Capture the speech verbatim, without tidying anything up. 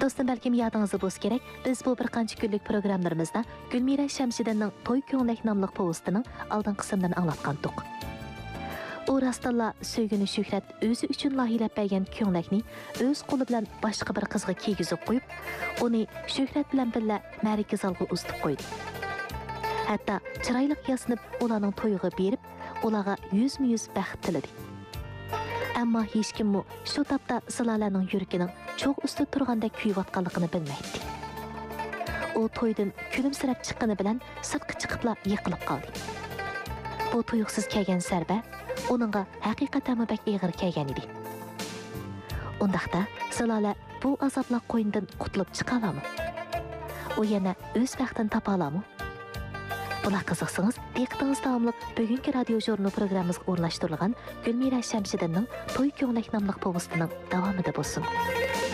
Dostum, belki yadınızda boz gerek, biz bu bir qancha günlük programlarımızda Gülmira Şamşidinning Toy Ko'nglik nomli povestining oldin qismini anglatgandik. U rastalla söygünü Şöhret özü üçün lahilab bergan ko'nglikni o'z qo'li bilan boshqa bir qizga kiygizib qo'yib, uni Şöhret bilan birga ma'raka zalga uzitib qo'ydi. Hatto chiroyli yasinib ularning to'yiga berib, ularga yuzma-yuz baxt tiladi. Ammo hech kim shu topda Zilolaning yuragining cho'g' ustida turganda kuyayotganligini bilmaydi. U to'ydan kulimsirab chiqqani bilan sirtqa chiqibla yiqilib qoldi. Bu tuyuqsiz kelgan zarba onunğa haqiqatan bak ig'ir kelgan edi. Undaqda Zilola bu azobli qo'yindan qutulib chiqa olami? U yana o'z baxtini topa olami? Buna qiziqsangiz, diqqatingiz davomliq bugungi radio jurnal programmamizga o'rnashtirilgan Gülmira Şamşidinning To'y ko'nglik nomli povestining davomida bo'lsin.